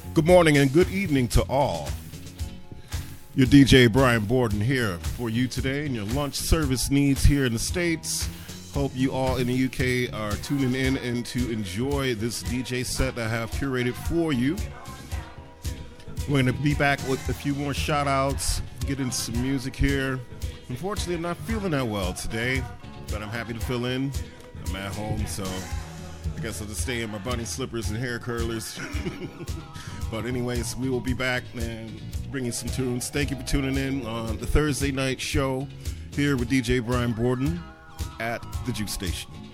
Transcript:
Good morning and good evening to all. Your DJ Brian Borden here for you today and your lunch service needs here in the States. Hope you all in the UK are tuning in and to enjoy this DJ set I have curated for you. We're going to be back with a few more shout outs, get into some music here. Unfortunately, I'm not feeling that well today, but I'm happy to fill in. I'm at home, so I guess I'll just stay in my bunny slippers and hair curlers. But anyways, we will be back and bringing some tunes. Thank you for tuning in on the Thursday night show here with DJ Brian Borden at the Juke Station.